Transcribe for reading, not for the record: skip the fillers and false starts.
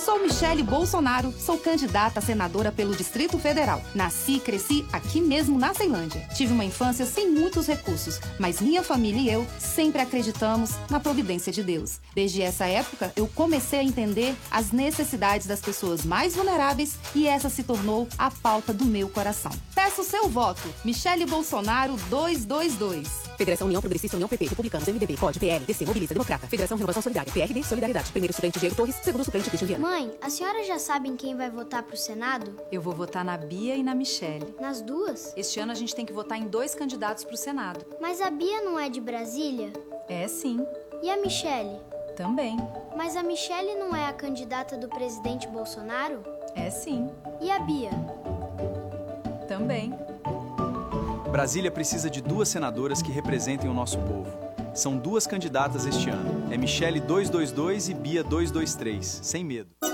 Sou Michele Bolsonaro, sou candidata a senadora pelo Distrito Federal. Nasci e cresci aqui mesmo na Ceilândia. Tive uma infância sem muitos recursos, mas minha família e eu sempre acreditamos na providência de Deus. Desde essa época, eu comecei a entender as necessidades das pessoas mais vulneráveis e essa se tornou a pauta do meu coração. Peço seu voto. Michele Bolsonaro 222. Federação União Progressista, União PP, Republicanos, MDB, COD, PL, DC, Mobilista, Democrata, Federação Renovação Solidária, PRD, Solidariedade, primeiro suplente Diego Torres, segundo suplente Cristian Viana. Mãe, a senhora já sabe em quem vai votar pro Senado? Eu vou votar na Bia e na Michele. Nas duas? Este ano a gente tem que votar em 2 candidatos pro Senado. Mas a Bia não é de Brasília? É sim. E a Michele? Também. Mas a Michele não é a candidata do presidente Bolsonaro? É sim. E a Bia? Também. Brasília precisa de 2 senadoras que representem o nosso povo. São 2 candidatas este ano. É Michele 222 e Bia 223. Sem medo.